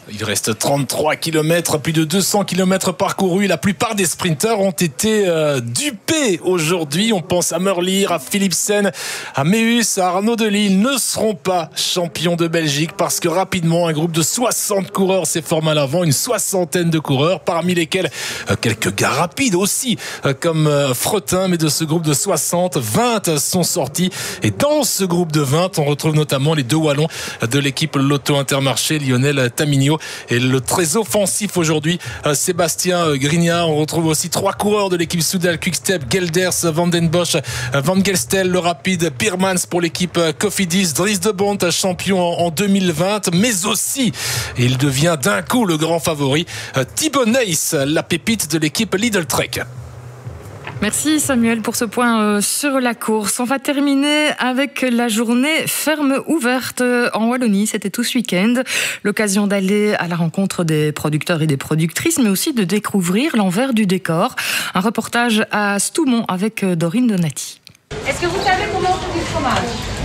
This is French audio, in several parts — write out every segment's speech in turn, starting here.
Il reste 33 km, plus de 200 km parcourus. La plupart des sprinteurs ont été dupés aujourd'hui. On pense à Merlier, à Philipsen, à Meus, à Arnaud Delis. Ils ne seront pas champions de Belgique parce que rapidement, un groupe de 60 coureurs s'est formé à l'avant, une soixantaine de coureurs, parmi lesquels quelques gars rapides aussi, comme Fretin. Mais de ce groupe de 60, 20 sont sortis. Et dans ce groupe de 20, on retrouve notamment les deux Wallons de l'équipe Lotto Intermarché, Lionel Tamigno et le très offensif aujourd'hui Sébastien Grignard. On retrouve aussi 3 coureurs de l'équipe Soudal Quickstep, Gelders, Van den Bosch, Van Gestel, le rapide Piermans pour l'équipe Cofidis, Dries de Bont, champion en 2020, mais aussi il devient d'un coup le grand favori Thibaut Nys, la pépite de l'équipe Lidl Trek. Merci Samuel pour ce point sur la course. On va terminer avec la journée ferme ouverte en Wallonie. C'était tout ce week-end. L'occasion d'aller à la rencontre des producteurs et des productrices, mais aussi de découvrir l'envers du décor. Un reportage à Stoumont avec Dorine Donati. Est-ce que vous savez comment on fait du fromage ?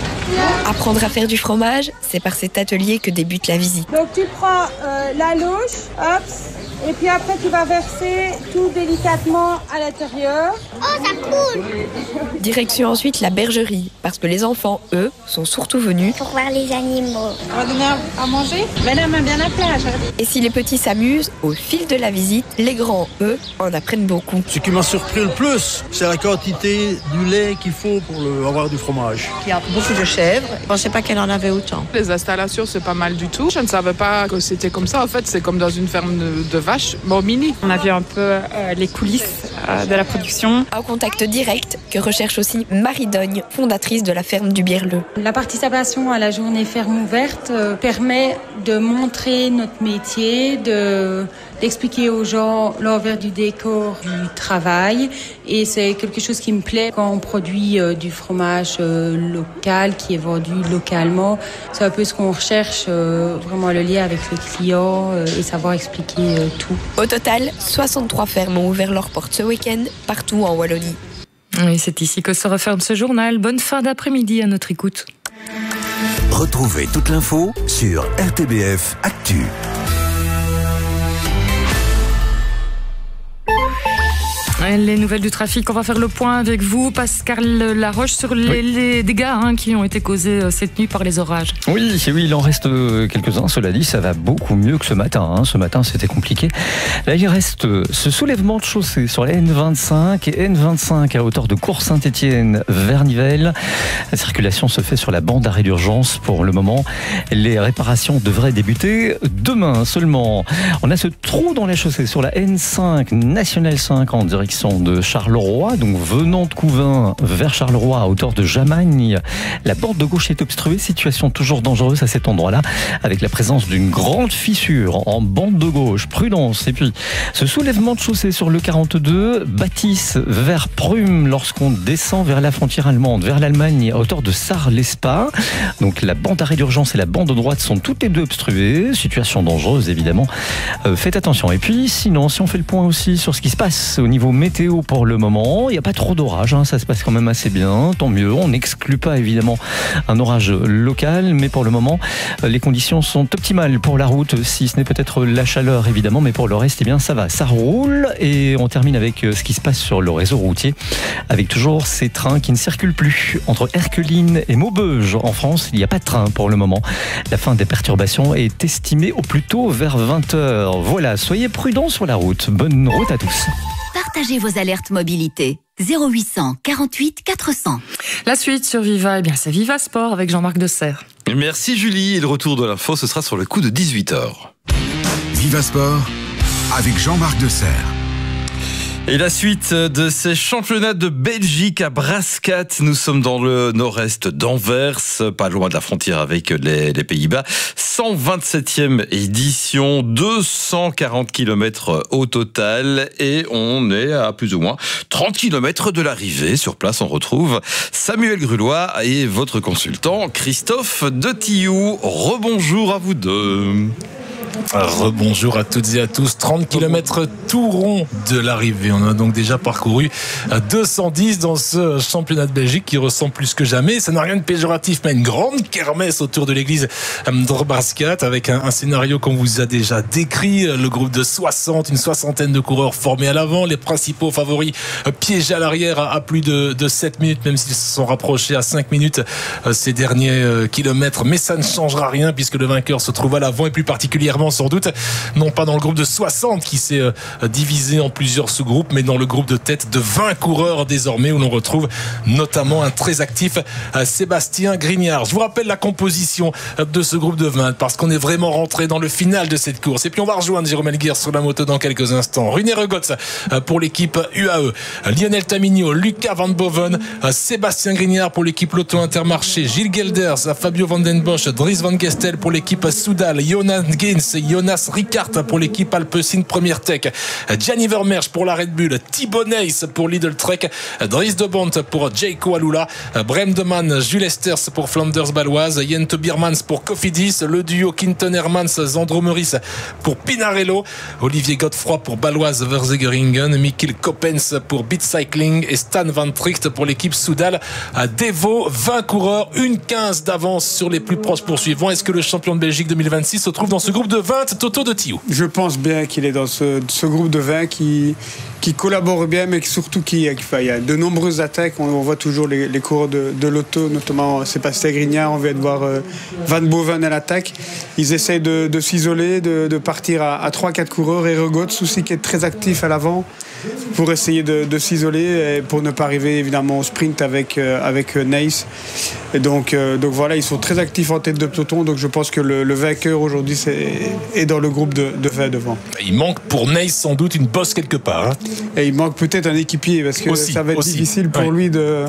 Apprendre à faire du fromage, c'est par cet atelier que débute la visite. Donc tu prends la louche, hop, et puis après tu vas verser tout délicatement à l'intérieur. Oh, ça coule! Direction ensuite la bergerie, parce que les enfants, eux, sont surtout venus Pour voir les animaux. On va donner à manger. Madame aime bien la plage. Et si les petits s'amusent, au fil de la visite, les grands, eux, en apprennent beaucoup. Ce qui m'a surpris le plus, c'est la quantité du lait qu'il faut pour avoir du fromage. Il y a beaucoup de chèvres. Je ne pensais pas qu'elle en avait autant. Les installations, c'est pas mal du tout. Je ne savais pas que c'était comme ça. En fait, c'est comme dans une ferme de vaches, mais au mini. On a vu un peu les coulisses de la production. Un contact direct que recherche aussi Marie Dogne, fondatrice de la ferme du Bierleux. La participation à la journée ferme ouverte permet de montrer notre métier, d'expliquer aux gens l'envers du décor du travail. Et c'est quelque chose qui me plaît quand on produit du fromage local qui est vendu localement. C'est un peu ce qu'on recherche, vraiment le lien avec le client et savoir expliquer tout. Au total, 63 fermes ont ouvert leurs portes ce week-end, partout en Wallonie. Et c'est ici que se referme ce journal. Bonne fin d'après-midi à notre écoute. Retrouvez toute l'info sur RTBF Actu. Les nouvelles du trafic, on va faire le point avec vous, Pascal Laroche, sur les dégâts qui ont été causés cette nuit par les orages. Oui, il en reste quelques-uns. Cela dit, ça va beaucoup mieux que ce matin. Ce matin, c'était compliqué. Là, il reste ce soulèvement de chaussée sur la N25 et N25 à hauteur de Cours-Saint-Étienne vers Nivelles. La circulation se fait sur la bande d'arrêt d'urgence pour le moment. Les réparations devraient débuter demain seulement. On a ce trou dans la chaussée sur la N5, Nationale 5 en direction de Charleroi, donc venant de Couvain vers Charleroi à hauteur de Jamagne. La bande de gauche est obstruée, situation toujours dangereuse à cet endroit-là, avec la présence d'une grande fissure en bande de gauche. Prudence. Et puis, ce soulèvement de chaussée sur le 42, Bâtisse vers Prüm, lorsqu'on descend vers la frontière allemande, vers l'Allemagne, à hauteur de Sarre-l'Espa. Donc la bande d'arrêt d'urgence et la bande de droite sont toutes les deux obstruées. Situation dangereuse, évidemment. Faites attention. Et puis, sinon, si on fait le point aussi sur ce qui se passe au niveau météo pour le moment, il n'y a pas trop d'orage, ça se passe quand même assez bien, tant mieux. On n'exclut pas évidemment un orage local, mais pour le moment, les conditions sont optimales pour la route, si ce n'est peut-être la chaleur évidemment, mais pour le reste, ça va, ça roule. Et on termine avec ce qui se passe sur le réseau routier, avec toujours ces trains qui ne circulent plus. Entre Erqueline et Maubeuge en France, il n'y a pas de train pour le moment. La fin des perturbations est estimée au plus tôt vers 20h. Voilà, soyez prudents sur la route. Bonne route à tous. Partagez vos alertes mobilité. 0800 48 400. La suite sur Viva, c'est Viva Sport avec Jean-Marc Desserre. Merci Julie, et le retour de l'info, ce sera sur le coup de 18h. Viva Sport avec Jean-Marc Desserre. Et la suite de ces championnats de Belgique à Brascat. Nous sommes dans le nord-est d'Anvers, pas loin de la frontière avec les Pays-Bas. 127e édition, 240 km au total et on est à plus ou moins 30 km de l'arrivée. Sur place, on retrouve Samuel Grulois et votre consultant Christophe de Tillou. Rebonjour à vous deux. Rebonjour à toutes et à tous. 30 km tout rond de l'arrivée. On a donc déjà parcouru 210 dans ce championnat de Belgique qui ressemble plus que jamais. Ça n'a rien de péjoratif, mais une grande kermesse autour de l'église de Brascat avec un scénario qu'on vous a déjà décrit. Le groupe de 60, une soixantaine de coureurs formés à l'avant. Les principaux favoris piégés à l'arrière à plus de 7 minutes, même s'ils se sont rapprochés à 5 minutes ces derniers kilomètres. Mais ça ne changera rien puisque le vainqueur se trouve à l'avant et plus particulièrement sans doute, non pas dans le groupe de 60 qui s'est divisé en plusieurs sous-groupes, mais dans le groupe de tête de 20 coureurs désormais où l'on retrouve notamment un très actif Sébastien Grignard. Je vous rappelle la composition de ce groupe de 20 parce qu'on est vraiment rentré dans le final de cette course. Et puis on va rejoindre Jérôme Elguer sur la moto dans quelques instants. Runé Regotz pour l'équipe UAE, Lionel Tamigno, Lucas Van Boven, Sébastien Grignard pour l'équipe Lotto Intermarché, Gilles Gelders, Fabio Van den Bosch, Dries Van Gestel pour l'équipe Soudal, Jonas Gens, Jonas Ricard pour l'équipe Alpecin Première Tech, Gianni Vermeersch pour la Red Bull, Thibaut Nys pour Lidl Trek, Dries de Bont pour Jayco Alula, Brem de Man, Jules Esters pour Flanders Baloise, Jente Biermans pour Cofidis, le duo Quinton Hermans, Zandro Meurice pour Pinarello, Olivier Godefroy pour Baloise Verzegeringen, Mikkel Coppens pour Beat Cycling et Stan Van Tricht pour l'équipe Soudal à Devo. 20 coureurs, une 15 d'avance sur les plus proches poursuivants. Est-ce que le champion de Belgique 2026 se trouve dans ce groupe de 20, Toto de Thiou? Je pense bien qu'il est dans ce groupe de 20 qui collabore bien, mais surtout il y a de nombreuses attaques. On voit toujours les coureurs de l'auto, notamment Sébastien Grignard. On vient de voir Van Boven à l'attaque. Ils essayent de s'isoler, de partir à 3-4 coureurs. Et Regotz aussi qui est très actif à l'avant pour essayer de s'isoler et pour ne pas arriver évidemment au sprint avec Nys. Et donc voilà, ils sont très actifs en tête de peloton. Donc je pense que le vainqueur aujourd'hui est dans le groupe de 20 devant. Il manque pour Nys sans doute une bosse quelque part. Hein. Et il manque peut-être un équipier parce que ça va être difficile pour lui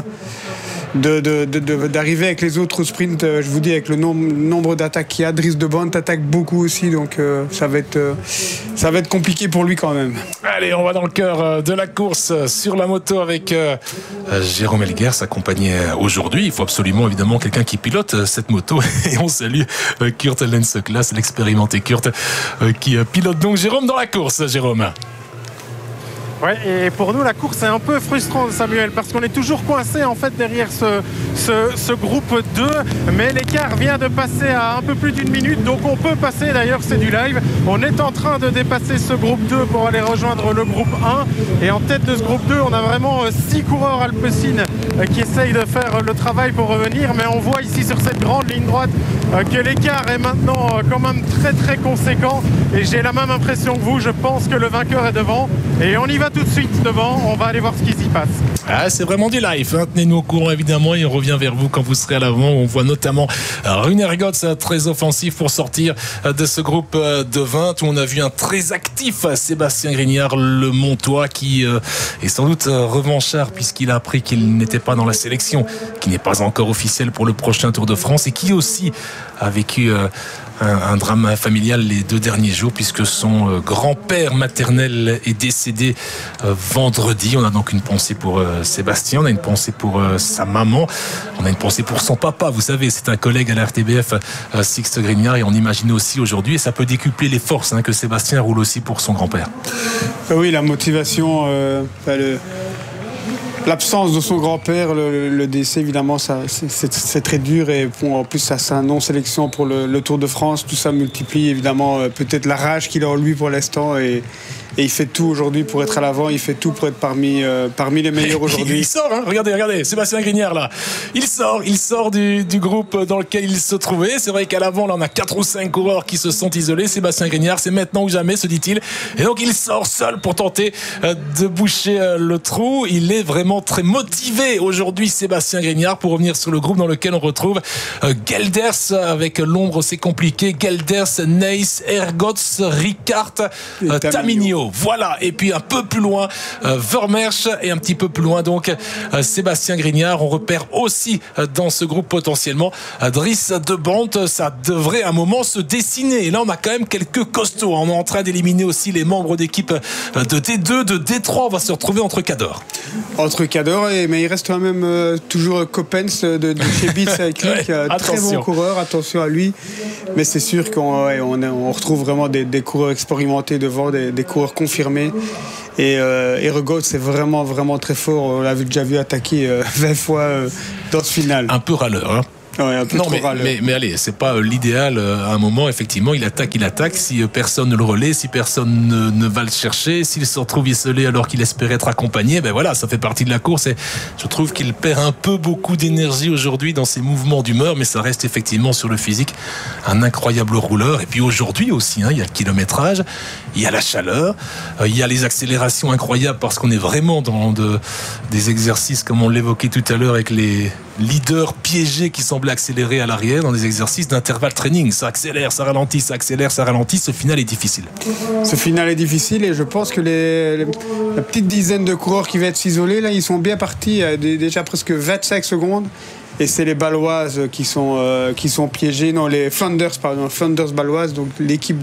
d'arriver avec les autres sprints. Je vous dis, avec le nombre d'attaques qu'il y a, Dries de Bont attaque beaucoup aussi, donc ça va être compliqué pour lui quand même. Allez, on va dans le cœur de la course sur la moto avec Jérôme Elguer, accompagné aujourd'hui. Il faut absolument évidemment quelqu'un qui pilote cette moto et on salue Kurt Lenseklas, l'expérimenté Kurt qui pilote donc Jérôme dans la course. Jérôme. Ouais, et pour nous la course est un peu frustrante, Samuel, parce qu'on est toujours coincé en fait derrière ce groupe 2, mais l'écart vient de passer à un peu plus d'une minute, donc on peut passer, d'ailleurs c'est du live, on est en train de dépasser ce groupe 2 pour aller rejoindre le groupe 1, et en tête de ce groupe 2 on a vraiment 6 coureurs Alpecin qui essayent de faire le travail pour revenir, mais on voit ici sur cette grande ligne droite que l'écart est maintenant quand même très très conséquent, et j'ai la même impression que vous, je pense que le vainqueur est devant, et on y va tout de suite devant, on va aller voir ce qui s'y passe. Ah, c'est vraiment du live, hein. Tenez-nous au courant évidemment et on revient vers vous quand vous serez à l'avant. On voit notamment Runé Regotz très offensif pour sortir de ce groupe de 20 où on a vu un très actif Sébastien Grignard, le Montois, qui est sans doute revanchard puisqu'il a appris qu'il n'était pas dans la sélection, qui n'est pas encore officiel pour le prochain Tour de France et qui aussi a vécu un drame familial les 2 derniers jours puisque son grand-père maternel est décédé vendredi. On a donc une pensée pour Sébastien, on a une pensée pour sa maman, on a une pensée pour son papa. Vous savez, c'est un collègue à la RTBF, Sixte Grignard, et on imagine aussi aujourd'hui, et ça peut décupler les forces que Sébastien roule aussi pour son grand-père. Oui, la motivation, l'absence de son grand-père, le décès, évidemment, c'est très dur. Et bon, en plus, ça, c'est un non-sélection pour le Tour de France. Tout ça multiplie, évidemment, peut-être la rage qu'il a en lui pour l'instant. Et il fait tout aujourd'hui pour être à l'avant. Il fait tout pour être parmi les meilleurs aujourd'hui. Il sort, hein. Regardez, Sébastien Grignard, là. Il sort du groupe dans lequel il se trouvait. C'est vrai qu'à l'avant, là, on a 4 ou 5 coureurs qui se sont isolés. Sébastien Grignard, c'est maintenant ou jamais, se dit-il. Et donc, il sort seul pour tenter de boucher le trou. Il est vraiment très motivé aujourd'hui, Sébastien Grignard, pour revenir sur le groupe dans lequel on retrouve Gelders, avec l'ombre, c'est compliqué. Gelders, Nys, Regotz, Ricard, Tamigno. Lotto. Voilà. Et puis un peu plus loin, Vermersch, et un petit peu plus loin donc Sébastien Grignard. On repère aussi dans ce groupe potentiellement Dries de Bont. Ça devrait à un moment se dessiner. Et là, on a quand même quelques costauds. On est en train d'éliminer aussi les membres d'équipe de D2, de D3. On va se retrouver entre Cador. Entre Cador, mais il reste quand même toujours Coppens de chez Beats avec lui, qui est un très bon coureur. Attention à lui. Mais c'est sûr qu'on retrouve vraiment des coureurs expérimentés devant, des coureurs confirmés. Et Regaud, c'est vraiment, vraiment très fort. On l'a déjà vu attaquer 20 fois dans ce final. Un peu râleur, hein. Ouais, un peu non, trop râleur. mais allez, c'est pas l'idéal. À un moment, effectivement, il attaque. Si personne ne le relaie, si personne ne va le chercher, s'il se retrouve isolé alors qu'il espérait être accompagné, ben voilà, ça fait partie de la course. Et je trouve qu'il perd un peu beaucoup d'énergie aujourd'hui dans ses mouvements d'humeur, mais ça reste effectivement sur le physique un incroyable rouleur. Et puis aujourd'hui aussi, il y a le kilométrage, il y a la chaleur, il y a les accélérations incroyables parce qu'on est vraiment dans des exercices comme on l'évoquait tout à l'heure avec les leader piégé qui semblait accélérer à l'arrière dans des exercices d'intervalle training. Ça accélère, ça ralentit, ça accélère, ça ralentit. Ce final est difficile. Ce final est difficile et je pense que la petite dizaine de coureurs qui vont être isolés, là, ils sont bien partis déjà presque 25 secondes. Et c'est les Baloises qui sont piégées. Non, les Flanders Baloises, donc l'équipe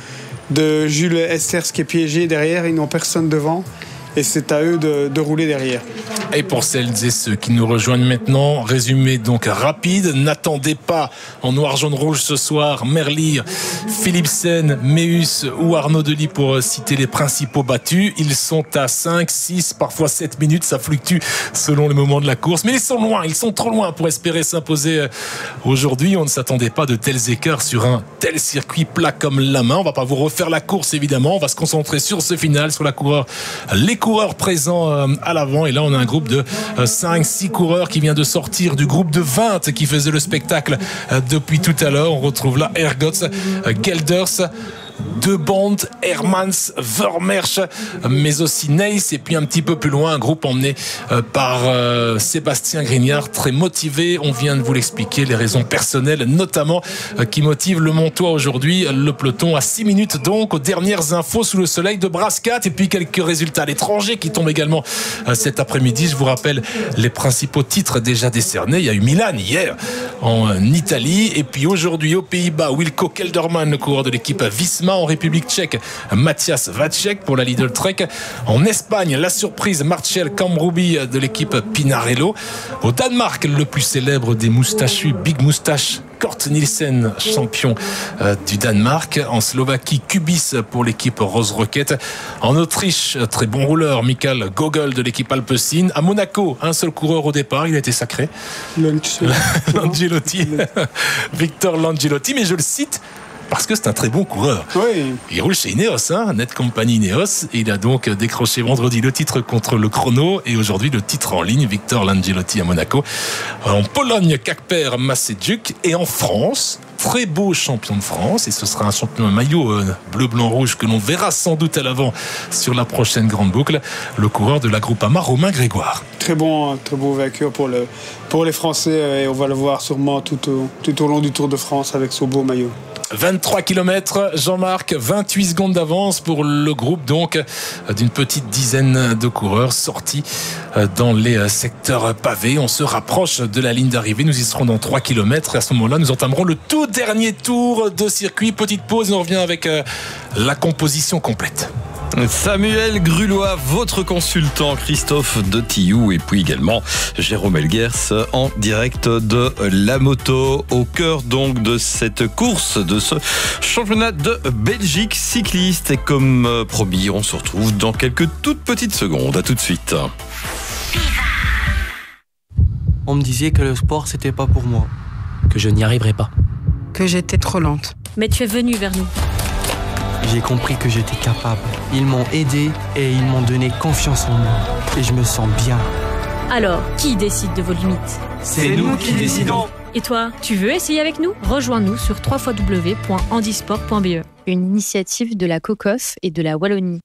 de Jules Esters qui est piégée derrière. Ils n'ont personne devant. Et c'est à eux de rouler derrière. Et pour celles et ceux qui nous rejoignent maintenant, résumé donc rapide. N'attendez pas en noir, jaune, rouge ce soir Merlier, Philipsen, Meus ou Arnaud Delis pour citer les principaux battus. Ils sont à 5, 6, parfois 7 minutes. Ça fluctue selon le moment de la course. Mais ils sont loin, ils sont trop loin pour espérer s'imposer aujourd'hui. On ne s'attendait pas de tels écarts sur un tel circuit plat comme la main. On va pas vous refaire la course évidemment. On va se concentrer sur ce final, sur les coureurs présents à l'avant. Et là, on a un groupe de 5-6 coureurs qui vient de sortir du groupe de 20 qui faisait le spectacle depuis tout à l'heure. On retrouve là Ergots, Gelders, De Bont, Hermans, Vermersch, mais aussi Neis, et puis un petit peu plus loin, un groupe emmené par Sébastien Grignard, très motivé. On vient de vous l'expliquer, les raisons personnelles notamment qui motivent le Montois aujourd'hui. Le peloton à 6 minutes donc aux dernières infos sous le soleil de Brascat, et puis quelques résultats à l'étranger qui tombent également cet après-midi. Je vous rappelle les principaux titres déjà décernés. Il y a eu Milan hier en Italie, et puis aujourd'hui aux Pays-Bas, Wilco Kelderman, le coureur de l'équipe Visma. En République tchèque, Matthias Vacek pour la Lidl Trek. En Espagne, la surprise, Marcel Cambroubi de l'équipe Pinarello. Au Danemark, le plus célèbre des moustachus, Big Moustache, Kort Nielsen, champion du Danemark. En Slovaquie, Kubis pour l'équipe Rose Rocket. En Autriche, très bon rouleur, Michael Gogol de l'équipe Alpecin. À Monaco, un seul coureur au départ, il a été sacré. Langelotti. Victor Langelotti, mais je le cite parce que c'est un très bon coureur. Oui. Il roule chez Ineos, Net Company Ineos. Et il a donc décroché vendredi le titre contre le chrono et aujourd'hui le titre en ligne, Victor Langelotti à Monaco. En Pologne, Kacper Masedjuk. Et en France, très beau champion de France, et ce sera un champion maillot bleu, blanc, rouge que l'on verra sans doute à l'avant sur la prochaine grande boucle, le coureur de la Groupama, Romain Grégoire. Très beau vainqueur pour les Français, et on va le voir sûrement tout au long du Tour de France avec son beau maillot. 23 km, Jean-Marc, 28 secondes d'avance pour le groupe donc d'une petite dizaine de coureurs sortis dans les secteurs pavés. On se rapproche de la ligne d'arrivée, nous y serons dans 3 km et à ce moment-là nous entamerons le tout dernier tour de circuit. Petite pause et on revient avec la composition complète. Samuel Grulois, votre consultant, Christophe de Tillou et puis également Jérôme Elguers en direct de la moto au cœur donc de cette course, de ce championnat de Belgique cycliste. Et comme promis, on se retrouve dans quelques toutes petites secondes. À tout de suite. On me disait que le sport c'était pas pour moi, que je n'y arriverais pas, que j'étais trop lente. Mais tu es venu vers nous. J'ai compris que j'étais capable. Ils m'ont aidé et ils m'ont donné confiance en moi. Et je me sens bien. Alors, qui décide de vos limites ? C'est nous qui décidons. Et toi, tu veux essayer avec nous ? Rejoins-nous sur www.handisport.be. Une initiative de la COCOF et de la Wallonie.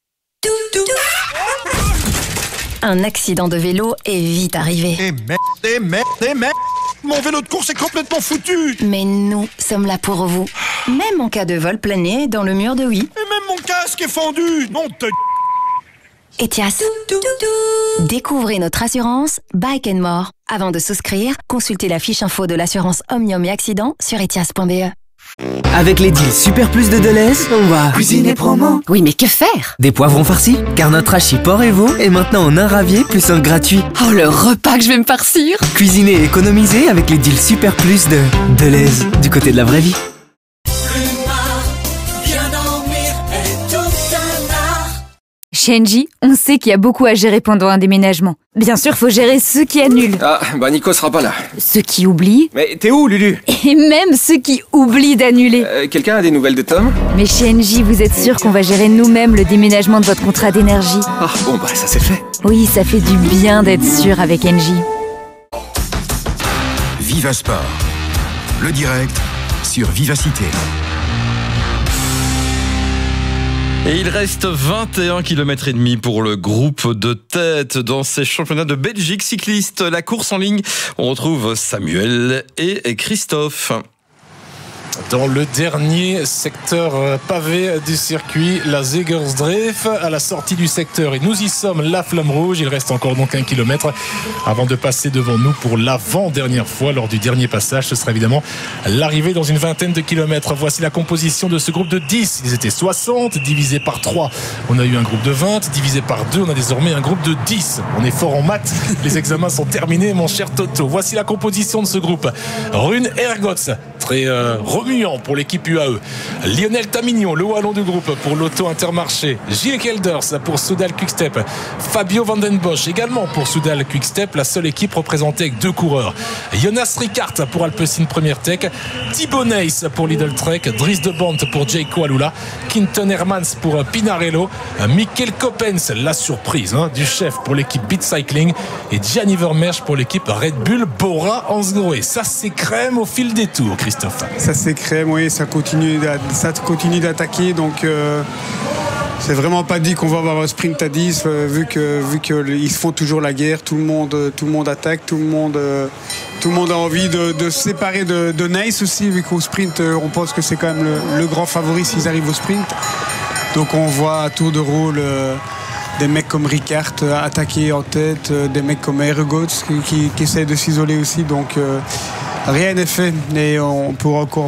Un accident de vélo est vite arrivé. Et merde. Mon vélo de course est complètement foutu. Mais nous sommes là pour vous. Même en cas de vol plané dans le mur de Oui. Et même mon casque est fendu. Non, Etias. Découvrez notre assurance Bike & More. Avant de souscrire, consultez la fiche info de l'assurance Omnium et Accident sur etias.be. Avec les deals Super Plus de Deleuze, on va cuisiner promo. Oui, mais que faire? Des poivrons farcis, car notre hachis porc et veau est maintenant en un ravier plus un gratuit. Oh, le repas que je vais me farcir! Cuisiner et économiser avec les deals Super Plus de Deleuze, du côté de la vraie vie. Chez Engie, on sait qu'il y a beaucoup à gérer pendant un déménagement. Bien sûr, faut gérer ceux qui annulent. Ah, bah Nico sera pas là. Ceux qui oublient. Mais t'es où, Lulu? Et même ceux qui oublient d'annuler. Quelqu'un a des nouvelles de Tom? Mais chez Engie, vous êtes sûr qu'on va gérer nous-mêmes le déménagement de votre contrat d'énergie? Ah, bon, bah ça c'est fait. Oui, ça fait du bien d'être sûr avec Engie. Viva Sport, le direct sur Vivacité. Et il reste 21 km et demi pour le groupe de tête dans ces championnats de Belgique cycliste. La course en ligne, on retrouve Samuel et Christophe. Dans le dernier secteur pavé du circuit, la Zegersdreef, à la sortie du secteur. Et nous y sommes, la flamme rouge. Il reste encore donc 1 kilomètre avant de passer devant nous pour l'avant-dernière fois lors du dernier passage. Ce sera évidemment l'arrivée dans une vingtaine de kilomètres. Voici la composition de ce groupe de 10. Ils étaient 60, divisé par 3. On a eu un groupe de 20, divisé par 2. On a désormais un groupe de 10. On est fort en maths. Les examens sont terminés, mon cher Toto. Voici la composition de ce groupe. Rune Ergots, très remuant pour l'équipe UAE. Lionel Tamignon, le wallon du groupe pour l'Auto Intermarché. Gilles Kelders pour Soudal Quickstep. Fabio Van den Bosch également pour Soudal Quickstep, la seule équipe représentée avec 2 coureurs. Jonas Ricard pour Alpecin Première Tech. Thibaut Neyss pour Lidl Trek. Dries de Bont pour Jayco Alula. Quinton Hermans pour Pinarello. Mikkel Coppens, la surprise du chef pour l'équipe Beat Cycling. Et Gianni Vermeersch pour l'équipe Red Bull Bora Hansgrohe. Ça s'écrème au fil des tours, Christophe. Ça s'écrème, oui, ça continue d'attaquer, donc c'est vraiment pas dit qu'on va avoir un sprint à 10 vu qu'ils font toujours la guerre, tout le monde attaque, tout le monde a envie de se séparer de Neyss aussi, vu qu'au sprint on pense que c'est quand même le grand favori s'ils arrivent au sprint. Donc on voit à tour de rôle des mecs comme Ricard attaquer en tête, des mecs comme Ergots qui essayent de s'isoler aussi, donc rien n'est fait et on pourra encore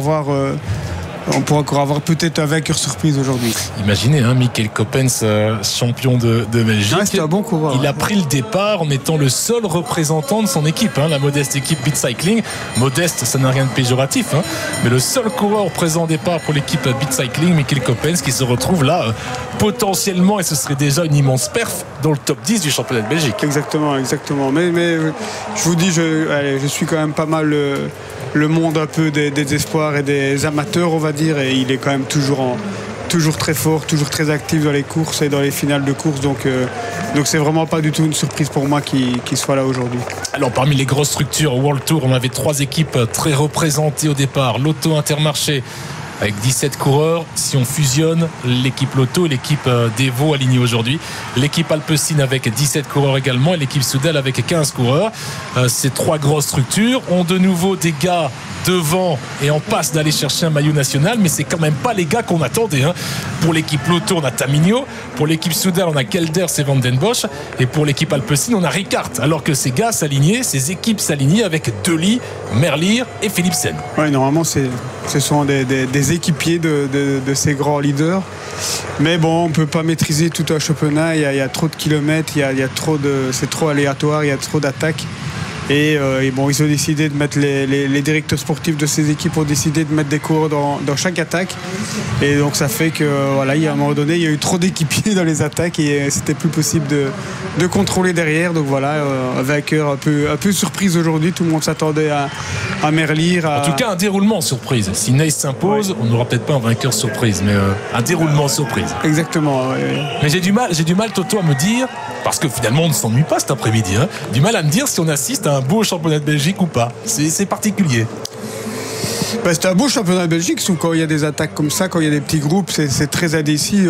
avoir peut-être un vainqueur surprise aujourd'hui. Imaginez, Mikkel Coppens, champion de Belgique. C'était un bon coureur. Il a pris le départ en étant le seul représentant de son équipe, la modeste équipe Beat Cycling. Modeste, ça n'a rien de péjoratif, mais le seul coureur présent au départ pour l'équipe Beat Cycling, Mikkel Coppens, qui se retrouve là potentiellement, et ce serait déjà une immense perf, dans le top 10 du championnat de Belgique. Exactement. Mais je vous dis, je suis quand même pas mal le monde un peu des espoirs et des amateurs, on va dire, et il est quand même toujours très fort, toujours très actif dans les courses et dans les finales de course, donc c'est vraiment pas du tout une surprise pour moi qu'il soit là aujourd'hui. Alors parmi les grosses structures World Tour, on avait 3 équipes très représentées au départ. L'Auto Intermarché avec 17 coureurs. Si on fusionne l'équipe Lotto et l'équipe d'Evo alignée aujourd'hui, l'équipe Alpecin avec 17 coureurs également et l'équipe Soudal avec 15 coureurs. Ces 3 grosses structures ont de nouveau des gars devant et en passe d'aller chercher un maillot national, mais c'est quand même pas les gars qu'on attendait. Pour l'équipe Lotto, on a Tamigno, pour l'équipe Soudal, on a Kelders et Van den Bosch, et pour l'équipe Alpecin, on a Ricard, alors que ces gars s'alignaient, ces équipes s'alignaient avec Dely, Merlier et Philipsen. Oui, normalement ce sont des équipiers de ces grands leaders, mais bon, on peut pas maîtriser tout un championnat, il y a trop de kilomètres, c'est trop aléatoire, il y a trop d'attaques. Et bon, ils ont décidé de mettre les directeurs sportifs de ces équipes ont décidé de mettre des coureurs dans chaque attaque. Et donc ça fait que voilà, il y a un moment donné, il y a eu trop d'équipiers dans les attaques et c'était plus possible de contrôler derrière. Donc voilà, un vainqueur un peu surprise aujourd'hui. Tout le monde s'attendait à Merlier. En tout cas, un déroulement surprise. Si Neyss s'impose, on n'aura peut-être pas un vainqueur surprise, mais un déroulement surprise. Exactement. Ouais. Mais j'ai du mal, Toto, à me dire, parce que finalement on ne s'ennuie pas cet après-midi, du mal à me dire si on assiste à un beau championnat de Belgique ou pas. C'est particulier. C'est un beau championnat de Belgique, sauf quand il y a des attaques comme ça, quand il y a des petits groupes, c'est très indécis.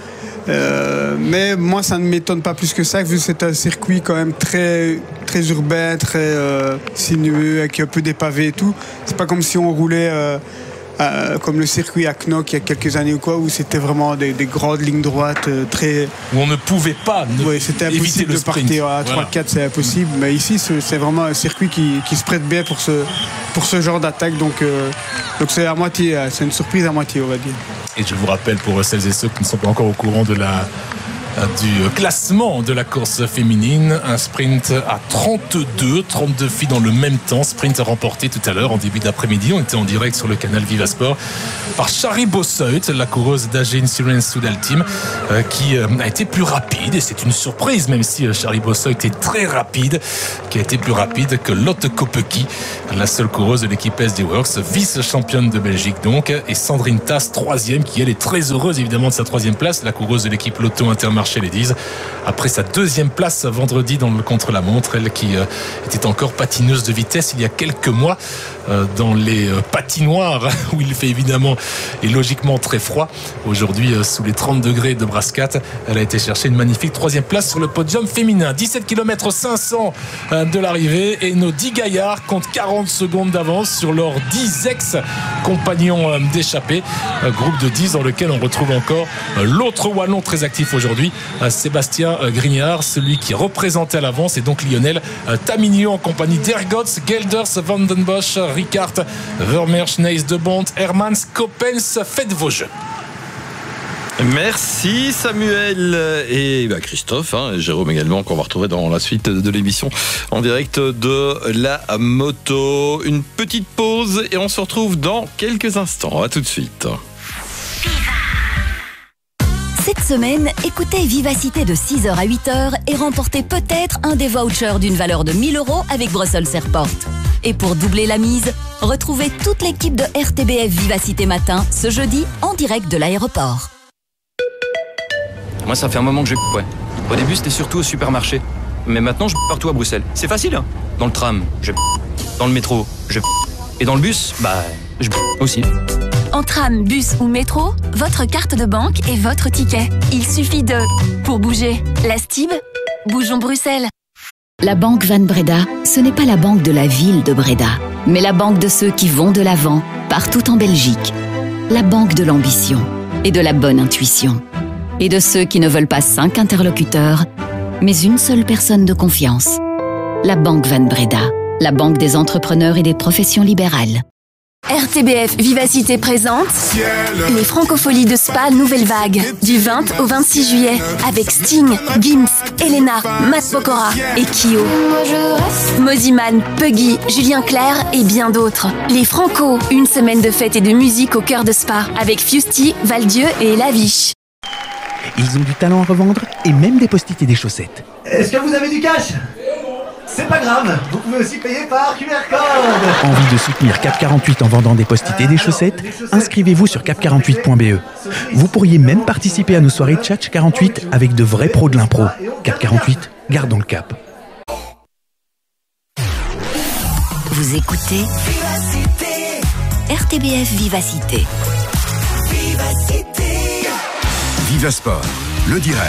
Mais moi, ça ne m'étonne pas plus que ça, vu que c'est un circuit quand même très, très urbain, très sinueux, avec un peu des pavés et tout. C'est pas comme si on roulait comme le circuit à Knock il y a quelques années ou quoi, où c'était vraiment des grandes lignes droites très... Où on ne pouvait pas c'était impossible de partir à 3-4, c'est impossible. Mais ici, c'est vraiment un circuit qui se prête bien pour ce genre d'attaque. Donc c'est à moitié, c'est une surprise à moitié, on va dire. Et je vous rappelle, pour celles et ceux qui ne sont pas encore au courant du classement de la course féminine, un sprint à 32 filles dans le même temps, sprint remporté tout à l'heure en début d'après-midi. On était en direct sur le canal Viva Sport par Shari Bossuit, la coureuse d'AG Insurance Soudal Team, qui a été plus rapide, et c'est une surprise, même si Shari Bossuit était très rapide, qui a été plus rapide que Lotte Kopecky, la seule coureuse de l'équipe SD Works, vice-championne de Belgique donc, et Sandrine Tass, troisième, qui elle est très heureuse évidemment de sa troisième place, la coureuse de l'équipe Lotto Intermarché Ladies, après sa deuxième place vendredi dans le contre-la-montre, elle qui était encore patineuse de vitesse il y a quelques mois dans les patinoires où il fait évidemment et logiquement très froid. Aujourd'hui, sous les 30 degrés de Brascat, elle a été chercher une magnifique troisième place sur le podium féminin. 17 km 500 de l'arrivée, et nos 10 gaillards comptent 40 secondes d'avance sur leurs 10 ex-compagnons d'échappée. Un groupe de 10 dans lequel on retrouve encore l'autre Wallon très actif aujourd'hui, Sébastien Grignard, celui qui représentait à l'avance, et donc Lionel Tamigno en compagnie d'Ergots, Gelders, Vandenbosch, Ricard, Vermeersch, Neis, De Bont, Hermans, Coppens. Faites vos jeux. Merci Samuel et Christophe, et Jérôme également, qu'on va retrouver dans la suite de l'émission en direct de la moto. Une petite pause et on se retrouve dans quelques instants. À tout de suite. Cette semaine, écoutez Vivacité de 6h à 8h et remportez peut-être un des vouchers d'une valeur de 1 000 € avec Brussels Airport. Et pour doubler la mise, retrouvez toute l'équipe de RTBF Vivacité Matin ce jeudi en direct de l'aéroport. Moi, ça fait un moment que je... Ouais. Au début, c'était surtout au supermarché. Mais maintenant, je partout à Bruxelles. C'est facile, hein. Dans le tram, je... Dans le métro, je... Et dans le bus, je... aussi. En tram, bus ou métro, votre carte de banque est votre ticket. Il suffit de... Pour bouger, la Stib, bougeons Bruxelles. La Banque Van Breda, ce n'est pas la banque de la ville de Breda, mais la banque de ceux qui vont de l'avant, partout en Belgique. La banque de l'ambition et de la bonne intuition. Et de ceux qui ne veulent pas 5 interlocuteurs, mais une seule personne de confiance. La Banque Van Breda, la banque des entrepreneurs et des professions libérales. RTBF Vivacité présente les Francopholies de Spa Nouvelle Vague du 20 au 26 juillet avec Sting, Gims, Elena, Matt Pokora et Kyo. Moziman, Puggy, Julien Clerc et bien d'autres. Les Franco, une semaine de fête et de musique au cœur de Spa avec Fusty, Valdieu et Laviche. Ils ont du talent à revendre et même des post-it et des chaussettes. Est-ce que vous avez du cash ? C'est pas grave, vous pouvez aussi payer par QR code. Envie de soutenir Cap 48 en vendant des post-it et des chaussettes ? Inscrivez-vous sur cap48.be. Vous pourriez même participer à nos soirées de Tchatch 48 avec de vrais pros de l'impro. Cap 48, gardons le cap. Vous écoutez RTBF Vivacité. Viva Sport, le direct.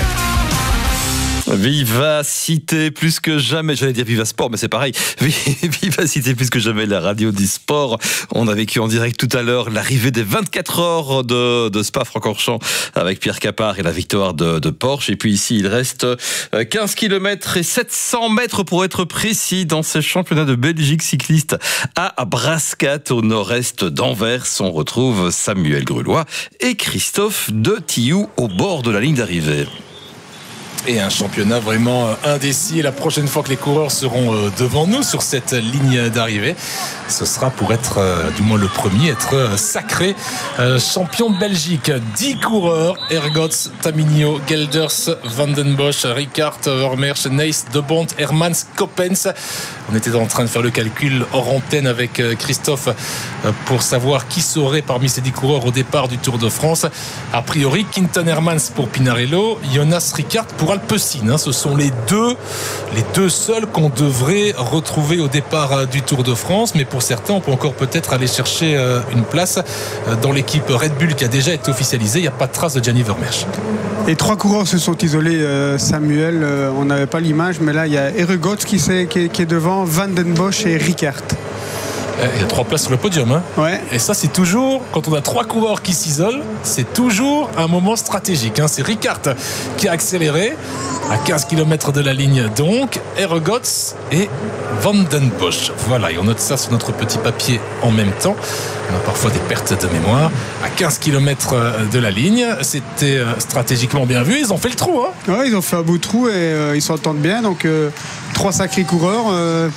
Vivacité plus que jamais, j'allais dire Viva Sport, mais c'est pareil. Vivacité plus que jamais, la radio du sport. On a vécu en direct tout à l'heure l'arrivée des 24 heures de Spa-Francorchamps avec Pierre Capard et la victoire de Porsche. Et puis ici, il reste 15 km et 700 mètres pour être précis dans ces championnats de Belgique cycliste à Brascat, au nord-est d'Anvers. On retrouve Samuel Grulois et Christophe de Tillou au bord de la ligne d'arrivée. Et un championnat vraiment indécis. Et la prochaine fois que les coureurs seront devant nous sur cette ligne d'arrivée, ce sera pour être, du moins le premier, être sacré champion de Belgique. 10 coureurs, Ergots, Tamigno, Gelders, Vandenbosch, Ricard, Vermeersch, Neis, De Bont, Hermans, Coppens. On était en train de faire le calcul hors antenne avec Christophe pour savoir qui serait parmi ces 10 coureurs au départ du Tour de France. A priori, Quinton Hermans pour Pinarello, Jonas Ricard pour Alpecin. Ce sont les deux seuls qu'on devrait retrouver au départ du Tour de France. Mais pour certains, on peut encore peut-être aller chercher une place dans l'équipe Red Bull qui a déjà été officialisée. Il n'y a pas de trace de Gianni Vermeersch. Et 3 coureurs se sont isolés, Samuel. On n'avait pas l'image, mais là, il y a Ergots qui est devant, Vandenbosch et Ricard. Il y a 3 places sur le podium. Hein. Ouais. Et ça, c'est toujours, quand on a 3 coureurs qui s'isolent, c'est toujours un moment stratégique. Hein. C'est Ricard qui a accéléré à 15 km de la ligne, donc Hergots et Van den Bosch. Voilà, et on note ça sur notre petit papier en même temps. On a parfois des pertes de mémoire. À 15 km de la ligne, c'était stratégiquement bien vu. Ils ont fait le trou. Hein. Ouais, ils ont fait un beau trou et ils s'entendent bien. Donc, 3 sacrés coureurs.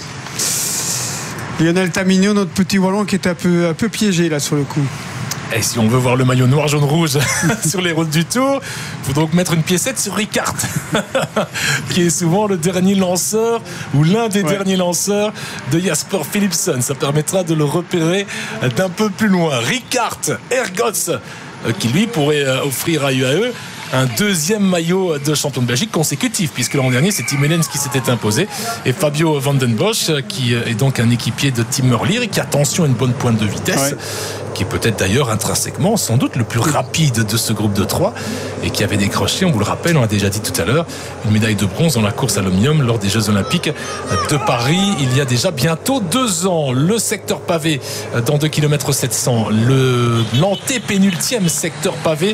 Lionel Tamigno, notre petit wallon, qui est un peu piégé là sur le coup. Et si on veut voir le maillot noir, jaune, rouge sur les routes du Tour, il faut donc mettre une piécette sur Ricard, qui est souvent le dernier lanceur ou l'un des derniers lanceurs de Jasper Philipsen. Ça permettra de le repérer d'un peu plus loin. Ricard, Hergots, qui lui pourrait offrir à UAE un 2e maillot de champion de Belgique consécutif, puisque l'an dernier c'est Tim Wellens qui s'était imposé, et Fabio Van den Bosch qui est donc un équipier de Tim Merlier et qui, attention, a une bonne pointe de vitesse, qui est peut-être d'ailleurs intrinsèquement sans doute le plus rapide de ce groupe de 3 et qui avait décroché, on vous le rappelle, on l'a déjà dit tout à l'heure, une médaille de bronze dans la course à l'omnium lors des Jeux Olympiques de Paris il y a déjà bientôt 2 ans. Le secteur pavé dans 2 km 700, l'antépénultième secteur pavé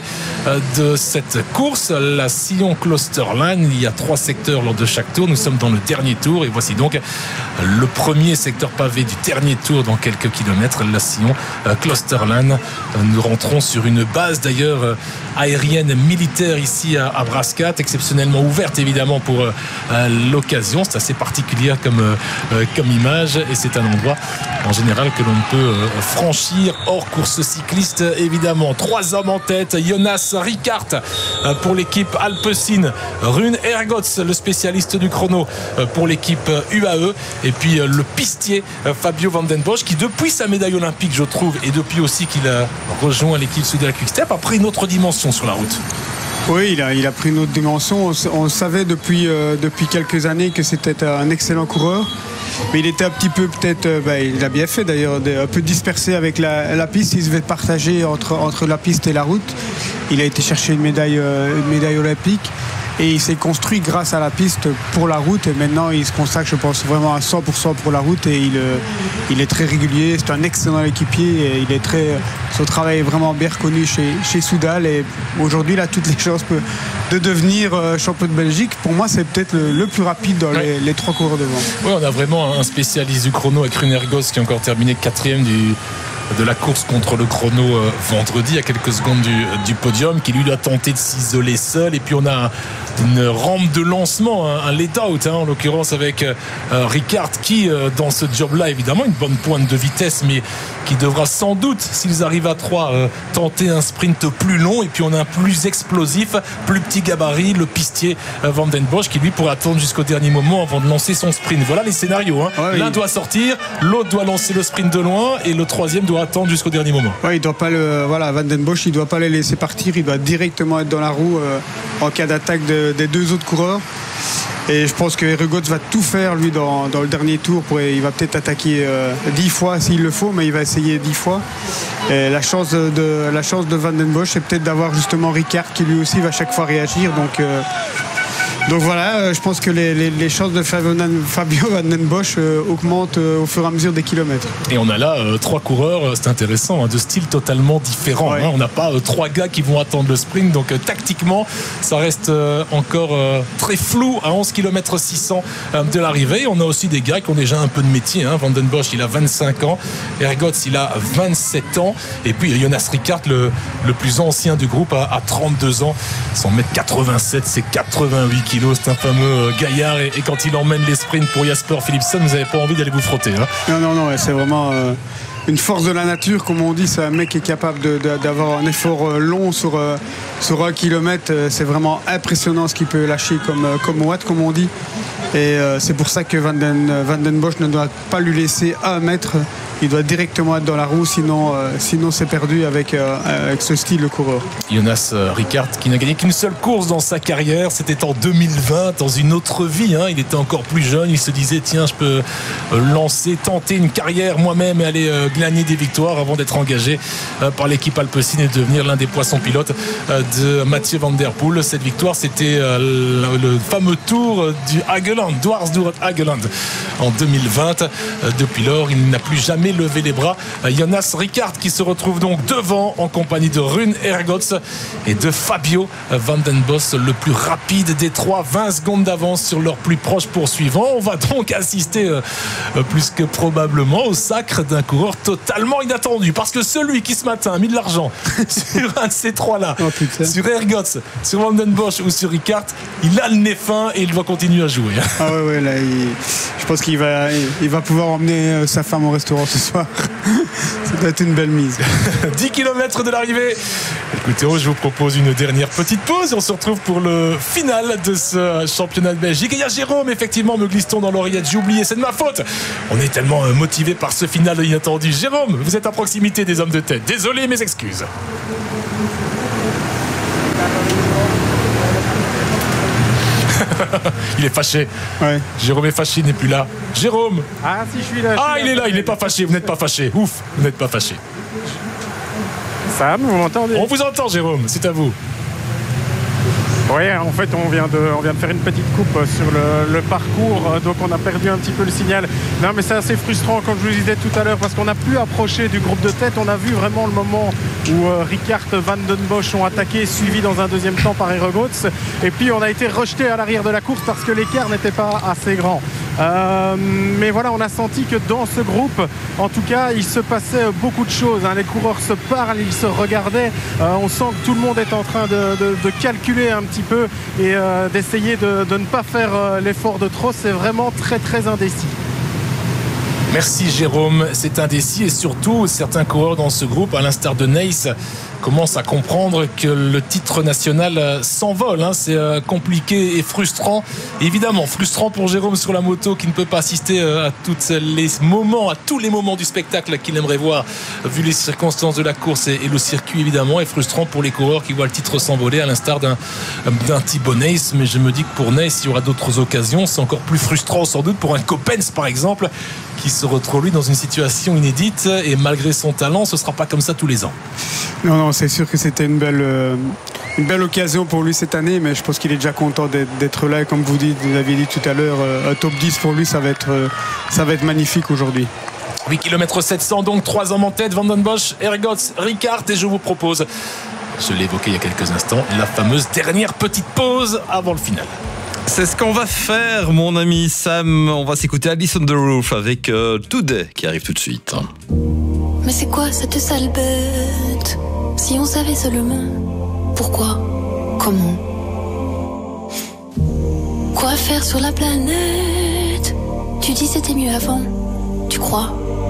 de cette course, la Sillon Klosterline. Il y a 3 secteurs lors de chaque tour. Nous sommes dans le dernier tour et voici donc le premier secteur pavé du dernier tour dans quelques kilomètres, la Sillon Klosterline. Nous rentrons sur une base d'ailleurs aérienne militaire ici à Brascat, exceptionnellement ouverte évidemment pour l'occasion. C'est assez particulier comme image et c'est un endroit en général que l'on peut franchir hors course cycliste évidemment. 3 hommes en tête, Jonas Ricard pour l'équipe Alpecin, Rune Hergots, le spécialiste du chrono pour l'équipe UAE, et puis le pistier Fabio Van den Bosch, qui depuis sa médaille olympique, je trouve, et depuis aussi qu'il a rejoint l'équipe Soudal Quick-Step, a pris une autre dimension sur la route. Oui, il a pris une autre dimension. On savait depuis quelques années que c'était un excellent coureur. Mais il était un petit peu peut-être, il a bien fait d'ailleurs, un peu dispersé avec la piste. Il se devait partager entre la piste et la route. Il a été chercher une médaille olympique et il s'est construit grâce à la piste pour la route. Et maintenant, il se consacre, je pense, vraiment à 100% pour la route et il est très régulier. C'est un excellent équipier et son travail est vraiment bien reconnu chez Soudal. Et aujourd'hui, il a toutes les chances de devenir champion de Belgique. Pour moi, c'est peut-être le plus rapide dans les 3 coureurs devant. Oui, on a vraiment un spécialiste du chrono avec Rune Hergots qui a encore terminé 4e de la course contre le chrono vendredi, à quelques secondes du podium, qui lui doit tenter de s'isoler seul. Et puis on a une rampe de lancement, un let-out en l'occurrence avec Ricard qui dans ce job-là évidemment une bonne pointe de vitesse, mais qui devra sans doute, s'ils arrivent à 3, tenter un sprint plus long. Et puis on a un plus explosif, plus petit gabarit, le pistier Van den Bosch, qui lui pourrait attendre jusqu'au dernier moment avant de lancer son sprint. Voilà les scénarios. L'un doit sortir, l'autre doit lancer le sprint de loin et le troisième doit attendre jusqu'au dernier moment. Il doit pas Van den Bosch, il doit pas les laisser partir, il doit directement être dans la roue en cas d'attaque des 2 autres coureurs. Et je pense que Hergots va tout faire lui dans le dernier tour. Il va peut-être attaquer 10 fois s'il le faut, mais il va essayer 10 fois. Et la chance de Van den Bosch, c'est peut-être d'avoir justement Ricard qui lui aussi va chaque fois réagir. Donc voilà, je pense que les chances de Fabio Van den Bosch augmentent au fur et à mesure des kilomètres. Et on a là 3 coureurs, c'est intéressant, de styles totalement différents. On n'a pas 3 gars qui vont attendre le sprint, donc tactiquement, ça reste encore très flou à 11 km 600 de l'arrivée. On a aussi des gars qui ont déjà un peu de métier. Van den Bosch, il a 25 ans, Hergots, il a 27 ans, et puis Jonas Ricard, le plus ancien du groupe, a 32 ans. Son 1m87, c'est 88 kg. C'est un fameux gaillard et quand il emmène les sprints pour Jasper Philipsen, vous n'avez pas envie d'aller vous frotter. Non, c'est vraiment une force de la nature, comme on dit. C'est un mec qui est capable d'avoir un effort long sur 1 kilomètre. C'est vraiment impressionnant ce qu'il peut lâcher comme watt, comme on dit. Et c'est pour ça que Van den Bosch ne doit pas lui laisser 1 mètre. Il doit directement être dans la roue, sinon c'est perdu avec ce style de coureur. Jonas Ricard, qui n'a gagné qu'une seule course dans sa carrière, c'était en 2020, dans une autre vie. Il était encore plus jeune, il se disait tiens, je peux tenter une carrière moi-même et aller glaner des victoires avant d'être engagé par l'équipe Alpecin et devenir l'un des poissons pilotes de Mathieu Van Der Poel. Cette victoire, c'était le fameux tour du Hageland, Dwarsdoor Hageland en 2020. Depuis lors, il n'a plus jamais lever les bras. Jonas Rickaert qui se retrouve donc devant en compagnie de Rune Hergots et de Fabio Van den Bos, le plus rapide des trois, 20 secondes d'avance sur leur plus proche poursuivant. On va donc assister plus que probablement au sacre d'un coureur totalement inattendu, parce que celui qui ce matin a mis de l'argent sur un de ces trois-là, sur Hergots, sur Van den Bos ou sur Rickaert, il a le nez fin et il doit continuer à jouer. Ah ouais, là, je pense qu'il va pouvoir emmener sa femme au restaurant ce soir. Ça doit être une belle mise. 10 km de l'arrivée. Écoutez, je vous propose une dernière petite pause et on se retrouve pour le final de ce championnat de Belgique. Et il y a Jérôme, effectivement, me glisse-t-on dans l'oreillette. J'ai oublié, c'est de ma faute. On est tellement motivé par ce final inattendu. Jérôme, vous êtes à proximité des hommes de tête. Désolé, mes excuses. Il est fâché. Ouais. Jérôme est fâché, il n'est plus là. Jérôme. Ah si, je suis là. Il est là, il n'est pas fâché. Vous n'êtes pas fâché. Ouf, vous n'êtes pas fâché. Sam, vous m'entendez? On vous entend, Jérôme. C'est à vous. Oui, en fait, on vient de faire une petite coupe sur le parcours, donc on a perdu un petit peu le signal. Non, mais c'est assez frustrant, comme je vous disais tout à l'heure, parce qu'on a pu approcher du groupe de tête. On a vu vraiment le moment où Rickaert, Van den Bos ont attaqué, suivi dans un deuxième temps par Hergots. Et puis, on a été rejeté à l'arrière de la course parce que l'écart n'était pas assez grand. Mais voilà, on a senti que dans ce groupe, en tout cas, il se passait beaucoup de choses. Les coureurs se parlent, ils se regardaient. On sent que tout le monde est en train de calculer un petit peu et d'essayer de ne pas faire l'effort de trop. C'est vraiment très très indécis. Merci Jérôme, c'est indécis et surtout certains coureurs dans ce groupe, à l'instar de Neis, commencent à comprendre que le titre national s'envole. C'est compliqué et frustrant. Évidemment, frustrant pour Jérôme sur la moto qui ne peut pas assister à tous les moments du spectacle qu'il aimerait voir vu les circonstances de la course et le circuit évidemment. Et frustrant pour les coureurs qui voient le titre s'envoler à l'instar d'un Thibaut Neis. Mais je me dis que pour Neis, il y aura d'autres occasions. C'est encore plus frustrant sans doute pour un Coppens par exemple, qui se retrouve lui dans une situation inédite et malgré son talent, ce ne sera pas comme ça tous les ans. Non, c'est sûr que c'était une belle occasion pour lui cette année, mais je pense qu'il est déjà content d'être là. Et comme vous l'aviez dit tout à l'heure, un top 10 pour lui, ça va être magnifique aujourd'hui. 8 km 700, donc 3 hommes en tête, Van den Bos, Hergots, Rickaert, et je vous propose, je l'ai évoqué il y a quelques instants, la fameuse dernière petite pause avant le final. C'est ce qu'on va faire, mon ami Sam. On va s'écouter Alice on the Roof avec Today qui arrive tout de suite. Mais c'est quoi cette sale bête? Si on savait seulement pourquoi, comment, quoi faire sur la planète. Tu dis c'était mieux avant, tu crois?